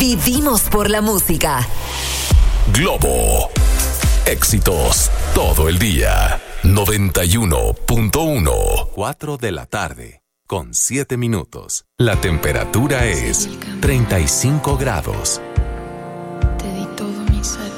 Vivimos por la música. Globo. Éxitos todo el día. 91.1. 4 de la tarde, con 7 minutos. La temperatura es 35 grados. Te di todo mi ser.